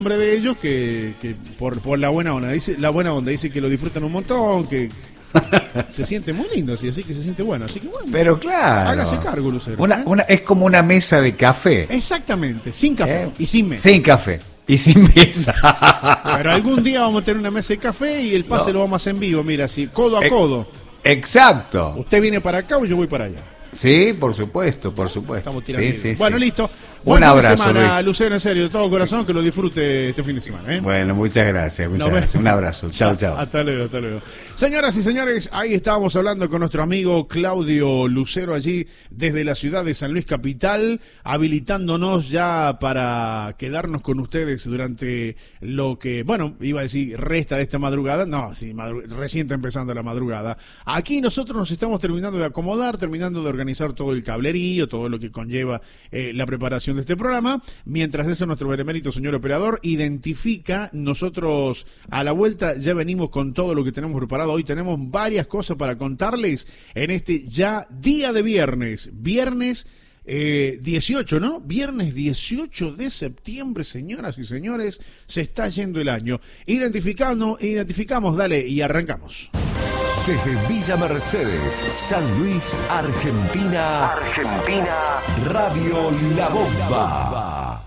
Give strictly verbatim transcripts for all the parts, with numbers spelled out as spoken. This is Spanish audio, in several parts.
nombre de ellos que, que por, por la buena onda. Dice, la buena onda dice que lo disfrutan un montón, que se siente muy lindo, sí, así que se siente bueno. Así que bueno. Pero claro. Hágase cargo, Lucero. Una, ¿eh? una, es como una mesa de café. Exactamente, sin café ¿Eh? y sin mesa. Sin café y sin mesa. Pero algún día vamos a tener una mesa de café y el pase no. lo vamos a hacer en vivo, mira, así, codo a codo. Exacto. Usted viene para acá o yo voy para allá. Sí, por supuesto, por supuesto. Estamos tirando. Sí, sí, bueno, sí. listo. Un Buen abrazo, fin de semana, Luis. Lucero, en serio, de todo corazón, que lo disfrute este fin de semana. ¿eh? Bueno, muchas gracias, muchas Nos gracias. vemos. Un abrazo. Chao, chao. Hasta luego, hasta luego. Señoras y señores, ahí estábamos hablando con nuestro amigo Claudio Lucero allí desde la ciudad de San Luis Capital, habilitándonos ya para quedarnos con ustedes durante lo que, bueno, iba a decir resta de esta madrugada. No, sí, madru- recién está empezando la madrugada. Aquí nosotros nos estamos terminando de acomodar, terminando de organizar todo el cablerío, todo lo que conlleva eh, la preparación de este programa. Mientras eso, nuestro benemérito señor operador identifica. Nosotros a la vuelta ya venimos con todo lo que tenemos preparado. Hoy tenemos varias cosas para contarles en este ya día de viernes. Viernes eh, dieciocho, ¿no? Viernes dieciocho de septiembre, señoras y señores. Se está yendo el año. Identificamos, identificamos, dale, y arrancamos. Desde Villa Mercedes, San Luis, Argentina. Argentina. Radio La Bomba.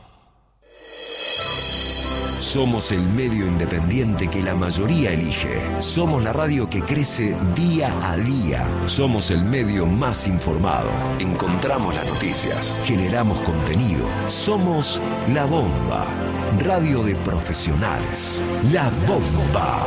Somos el medio independiente que la mayoría elige. Somos la radio que crece día a día. Somos el medio más informado. Encontramos las noticias. Generamos contenido. Somos La Bomba. Radio de profesionales. La Bomba.